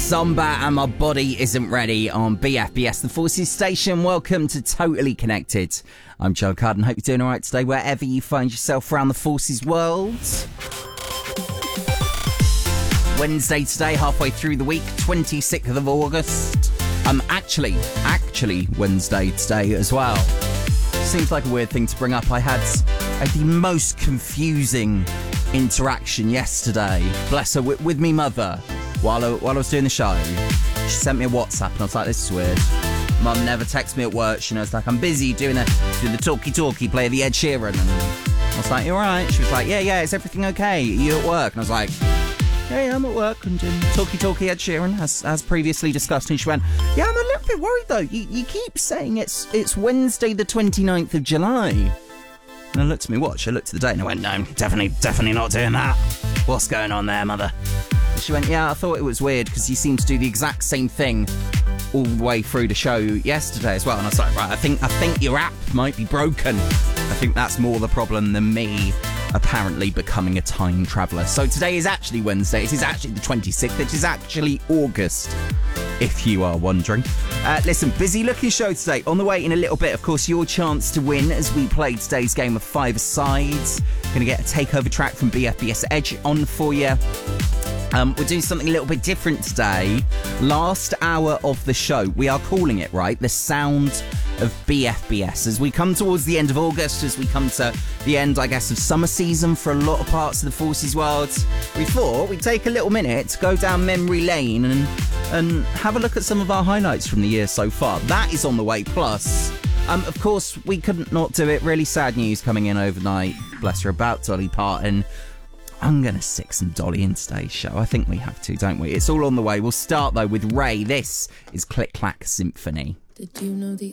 Zomba and My Body Isn't Ready on BFBS, the Forces station. Welcome to Totally Connected. I'm Joe Carden. Hope you're doing all right today, wherever you find yourself around the Forces world. Wednesday today, halfway through the week, 26th of August. Actually Wednesday today as well. Seems like a weird thing to bring up. I had the most confusing interaction yesterday, bless her, with me mother while I was doing the show. She sent me a WhatsApp and I was like, this is weird. Mum never texts me at work. She knows, like, I'm busy doing the talkie play of the Ed Sheeran. And I was like, you alright? She was like, yeah, is everything okay? Are you at work? And I was like, yeah, I'm at work and doing talkie Ed Sheeran as previously discussed. And she went, yeah, I'm a little bit worried though. You keep saying it's Wednesday the 29th of July. And I looked at my watch, I looked at the date and I went, no, definitely not doing that. What's going on there, mother? And she went, yeah, I thought it was weird because you seem to do the exact same thing all the way through the show yesterday as well. And I was like, right, I think your app might be broken. I think that's more the problem than me apparently becoming a time traveller. So today is actually Wednesday. It is actually the 26th. It is actually August, if you are wondering. Listen, busy looking show today. On the way in a little bit, of course, your chance to win as we play today's game of five-a-sides. Going to get a takeover track from BFBS Edge on for you. We're doing something a little bit different today. Last hour of the show, we are calling it, right, the sound of BFBS. As we come towards the end of August, as we come to the end, I guess, of summer season for a lot of parts of the Forces world, we thought we'd take a little minute to go down memory lane and have a look at some of our highlights from the year so far. That is on the way. Plus, of course, we couldn't not do it. Really sad news coming in overnight, bless her, about Dolly Parton. I'm going to stick some Dolly in today's show. I think we have to, don't we? It's all on the way. We'll start, though, with Ray. This is Click Clack Symphony. Did you know the